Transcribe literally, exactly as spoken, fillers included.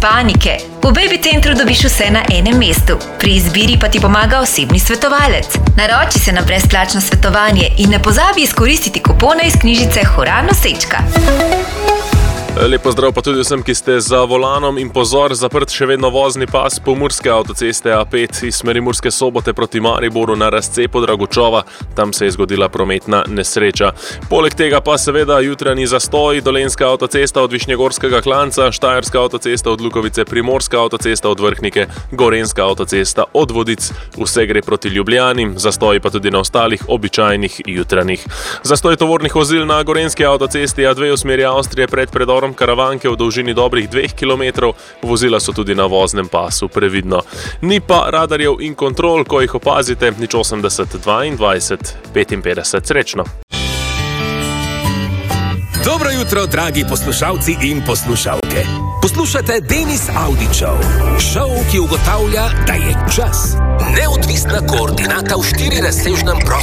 panike. V Baby Centru dobiš vse na enem mestu. Pri izbiri pa ti pomaga osebni svetovalec. Naroči se na brezplačno svetovanje in ne pozabi izkoristiti kupone iz knjižice Hura nosečka. Lep pozdrav pa tudi vsem, ki ste za volanom in pozor, zaprt še vedno vozni pas pomurske avtoceste A pet iz smeri Murske Sobote proti Mariboru na razcepu Dragočova. Tam se je zgodila prometna nesreča. Poleg tega pa seveda jutranji zastoj, Dolenjska avtocesta od Višnjegorskega klanca, Štajerska avtocesta od Lukovice, Primorska avtocesta od Vrhnike, Gorenjska avtocesta od Vodic. Vse gre proti Ljubljani, zastoj pa tudi na ostalih običajnih jutranjih. Zastoj tovornih vozil na Gorenjski avtocesti A dve v smeri Avstrije pred predorom Karavanke v dolžini dobrih dveh kilometrov, vozila so tudi na voznem pasu, previdno. Ni pa radarjev in kontrol, ko jih opazite, nič osemdeset dvaindvajset petinpetdeset. Srečno! Dobro jutro, dragi poslušalci in poslušalke. Poslušate Denis Audi Show. Show, ki ugotavlja, da je čas. Neodvisna koordinata v štirirazsežnem prostoru.